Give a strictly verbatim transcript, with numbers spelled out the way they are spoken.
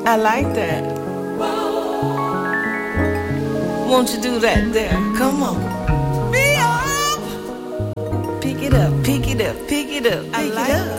I like that. Won't you do that there? Come on. Be up. Pick it up, pick it up, pick it up. Pick I like it up.